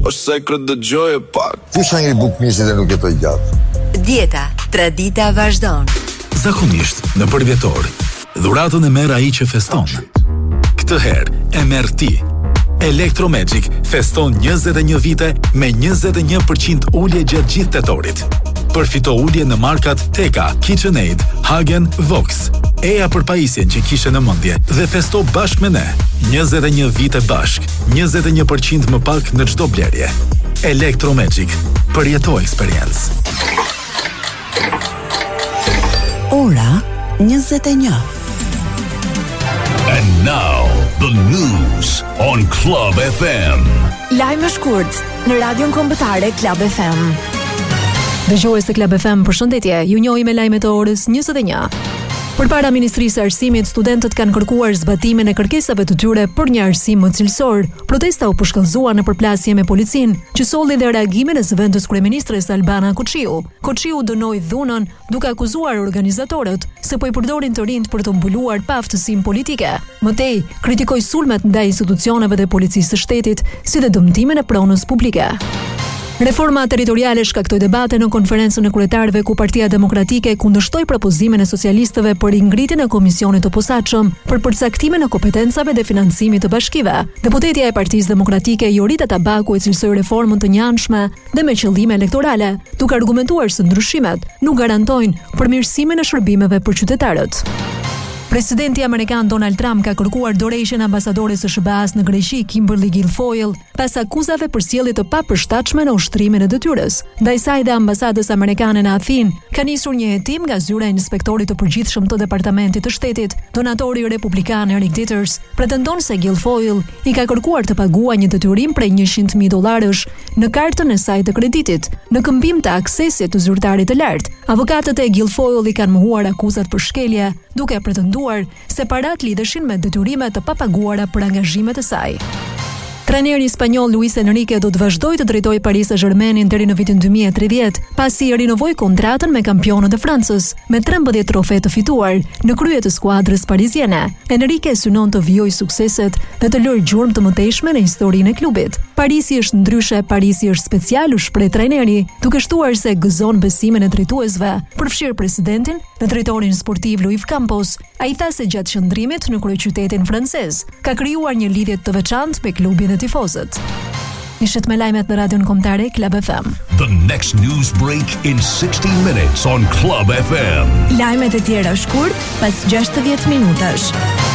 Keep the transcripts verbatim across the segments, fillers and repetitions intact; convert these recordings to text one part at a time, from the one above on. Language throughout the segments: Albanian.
ose kret dëgjoje pak. Ti shë njëri bukmisit e nuk jetoj gjatë. Dieta, tradita vazhdon. Zakonisht, në përvjetor, dhuratën e merr ai që feston. Këtë herë e merr ti. Electromagic feston njëzet e një vite me njëzet e një përqind ulje gjatë gjithë tetorit. Përfito ulje në markat Teka, KitchenAid, Hagen, Vox. Eja për pajisjen që kishe në mendje dhe festo bashkë me ne. njëzet e një vite bashk, njëzet e një përqind më pak në çdo blerje. Electromagic, përjeto eksperiencë. Ora njëzet e një. And now, the news on Club F M. Lajme shkurt në Radion Kombëtare Club F M. Dëgjues të Club F M, përshëndetje. Ju njohim me lajmet e orës njëzet e një. Përpara Ministrisë së Arsimit, studentët kanë kërkuar zbatimin e kërkesave të tyre për një arsim më cilësor. Protesta u përshkallëzua në përplasje me policinë, që solli dhe reagimin e zëvendës kryeministres Albana Koçiu. Koçiu dënoi dhunën, duke akuzuar organizatorët se po i përdorin të rinjt për të mbuluar pa aftësinë politike. Mëtej, kritikoi sulmet ndaj institucioneve dhe policisë së shtetit, si dhe dëmtimin e pronës publike. Reforma territoriale shkaktoi debate në konferencën e kryetarëve ku Partia Demokratike kundërshtoi propozimin e socialistëve për ngritjen e komisionit të posaçëm për përcaktimin e kompetencave dhe financimit të bashkive. Deputetja e Partisë Demokratike Jorita Tabaku e cilësoi reformën të njanshme dhe me qëllime elektorale, duke argumentuar se ndryshimet nuk garantojnë përmirësimin e shërbimeve për qytetarët. Presidenti amerikan Donald Trump ka kërkuar dorëheqjen e ambasadores së S B A-s në Greqi, Kimberly Guilfoyle, pas akuzave për sjellje të papërshtatshme në ushtrimin e detyrës. Ndaj saj dhe ambasadës amerikane në Athinë ka nisur një hetim nga zyra e inspektorit të përgjithshëm të Departamentit të Shtetit. Donatori republikan Eric Ditters pretendon se Guilfoyle i ka kërkuar të paguajë një detyrim prej njëqind mijë dollarësh në kartën e saj të kreditit, në këmbim të aksesit të zyrtarit të lartë. Avokatët e Guilfoyle i kanë mohuar akuzat për shkelje, duke pretenduar se parat lidheshin me detyrimet të papaguara për angazhimet e saj. Trajneri spanjoll Luis Enrique do të vazhdojë të drejtojë Paris Saint-Germainin deri në vitin dy mijë e tridhjetë, pasi i rinovoi kontratën me kampionët e Francës, me trembëdhjetë trofe të fituar në krye të skuadrës pariziane. Enrique synon të vijojë sukseset dhe të lërë gjurmë të mëtejshme në historinë e klubit. Parisi është ndryshe, Parisi është special, u shpreh trajneri, duke shtuar se gëzon besimin e drejtuesve, përfshirë presidentin dhe drejtorin sportiv Luis Campos. Ai tha se gjatë qëndrimit në kryeqytetin francez ka krijuar një lidhje të veçantë me klubin e tifozët. Ishit me lajmet në Radion Kombëtare Club F M. The next news break in sixty minutes on Club F M. Lajmet e tjera shkurt pas gjashtëdhjetë minutash.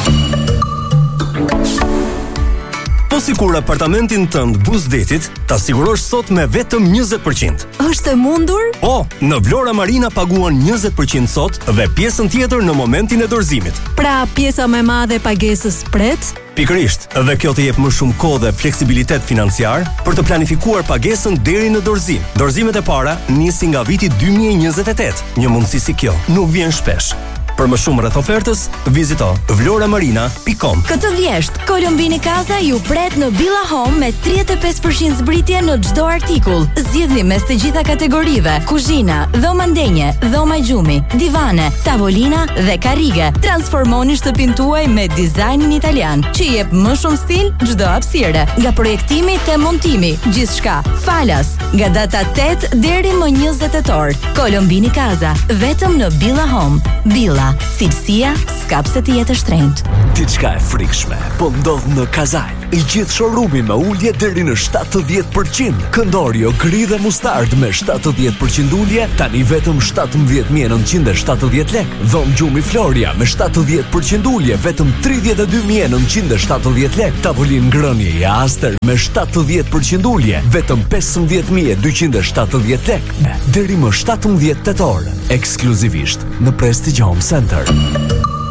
Po sikur apartamentin tënd Buzdetit ta sigurosh sot me vetëm njëzet përqind. Është e mundur? Po, në Vlora Marina paguan njëzet përqind sot dhe pjesën tjetër në momentin e dorëzimit. Pra, pjesa më e madhe e pagesës pret? Pikërisht, dhe kjo të jep më shumë kohë dhe fleksibilitet financiar për të planifikuar pagesën deri në dorëzim. Dorëzimet e para nisin nga viti dy mijë e njëzet e tetë. Një mundësi si kjo nuk vjen shpesh. Për më shumë rreth ofertës, vizito vloramarina dot com. Këtë vjesht, Kolombini Kaza ju pret në Billa Home me tridhjetë e pesë përqind zbritje në çdo artikull. Zgjidhni mes të gjitha kategorive: kuzhina, dhoma ndenje, dhoma gjumi, divane, tavolina dhe karrige. Transformoni shtëpinë tuaj me dizajnin italian, që i jep më shumë stil çdo hapësire. Nga projektimi te montimi, gjithçka falas. Nga data tetë deri më njëzet tetor. Kolombini Kaza, vetëm në Billa Home. Billa, cilësia s'ka pse të jetë e shtrenjtë. Diçka e frikshme po ndodh në Kazal. I gjithë showroomi me ulje deri në shtatëdhjetë përqind. Këndorio gri dhe mustard me shtatëdhjetë përqind ulje, tani vetëm shtatëmbëdhjetë mijë e nëntëqind e shtatëdhjetë lekë. Dhom gjumi Floria me shtatëdhjetë përqind ulje, vetëm tridhjetë e dy mijë e nëntëqind e shtatëdhjetë lekë. Tavolinë ngrënie i Aster me shtatëdhjetë përqind ulje, vetëm pesëmbëdhjetë mijë e dyqind e shtatëdhjetë lekë. Deri më shtatëmbëdhjetë tetor, ekskluzivisht në Prestige Home Center.